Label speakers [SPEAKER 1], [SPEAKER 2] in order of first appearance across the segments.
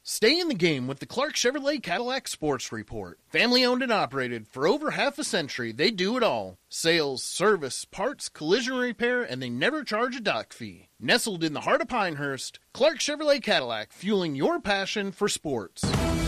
[SPEAKER 1] Stay in the game with the Clark Chevrolet Cadillac Sports Report. Family owned and operated for over half a century, they do it all. Sales, service, parts, collision repair, and they never charge a dock fee. Nestled in the heart of Pinehurst, Clark Chevrolet Cadillac, fueling your passion for sports.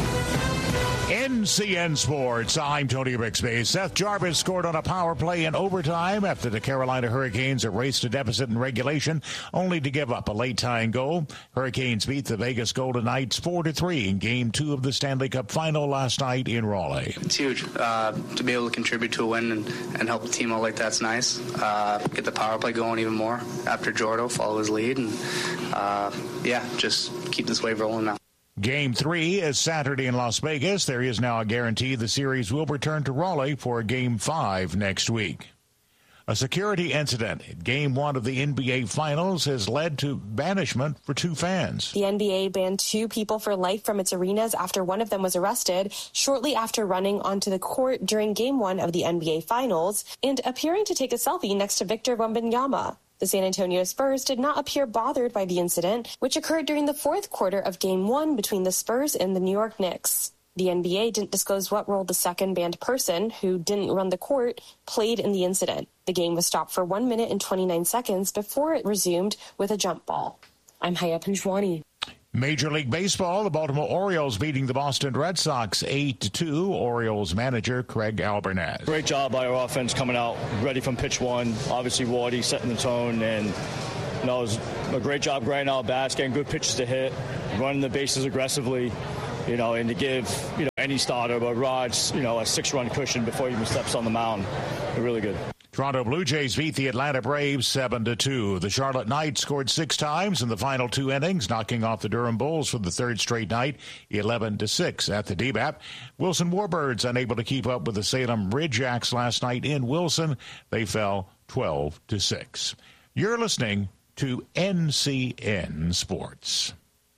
[SPEAKER 2] NCN Sports, I'm Tony Bixby. Seth Jarvis scored on a power play in overtime after the Carolina Hurricanes erased a deficit in regulation, only to give up a late-tying goal. Hurricanes beat the Vegas Golden Knights 4-3 in Game 2 of the Stanley Cup Final last night in Raleigh.
[SPEAKER 3] It's huge. To be able to contribute to a win and help the team out like that's nice. Get the power play going even more after Jordo follow his lead. And, just keep this wave rolling now.
[SPEAKER 2] Game 3 is Saturday in Las Vegas. There is now a guarantee the series will return to Raleigh for Game 5 next week. A security incident at Game 1 of the NBA Finals has led to banishment for 2 fans.
[SPEAKER 4] The NBA banned 2 people for life from its arenas after one of them was arrested shortly after running onto the court during Game 1 of the NBA Finals and appearing to take a selfie next to Victor Wembanyama. The San Antonio Spurs did not appear bothered by the incident, which occurred during the 4th quarter of Game 1 between the Spurs and the New York Knicks. The NBA didn't disclose what role the second banned person, who didn't run the court, played in the incident. The game was stopped for 1 minute and 29 seconds before it resumed with a jump ball. I'm Haya Panjwani.
[SPEAKER 2] Major League Baseball, the Baltimore Orioles beating the Boston Red Sox 8-2. Orioles manager Craig Albernaz.
[SPEAKER 5] Great job by our offense coming out ready from pitch 1. Obviously, Wardy setting the tone, and it was a great job grinding out bats, getting good pitches to hit, running the bases aggressively, and to give any starter, but Raj, a 6-run cushion before he even steps on the mound. They're really good.
[SPEAKER 2] Toronto Blue Jays beat the Atlanta Braves 7-2. The Charlotte Knights scored 6 times in the final 2 innings, knocking off the Durham Bulls for the 3rd straight night, 11-6 at the DBAP. Wilson Warbirds unable to keep up with the Salem Ridgejacks last night in Wilson. They fell 12-6. You're listening to NCN Sports.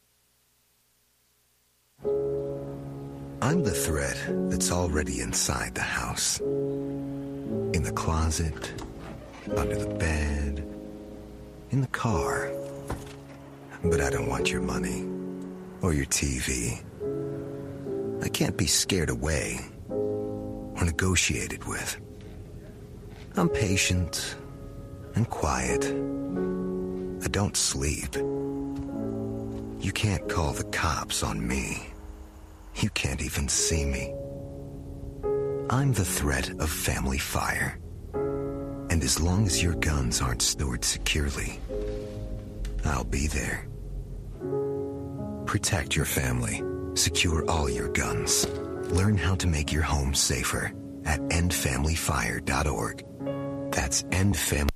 [SPEAKER 6] I'm the thread that's already inside the house. In the closet, under the bed, in the car. But I don't want your money or your TV. I can't be scared away or negotiated with. I'm patient and quiet. I don't sleep. You can't call the cops on me. You can't even see me. I'm the threat of family fire. And as long as your guns aren't stored securely, I'll be there. Protect your family. Secure all your guns. Learn how to make your home safer at endfamilyfire.org. That's endfamily.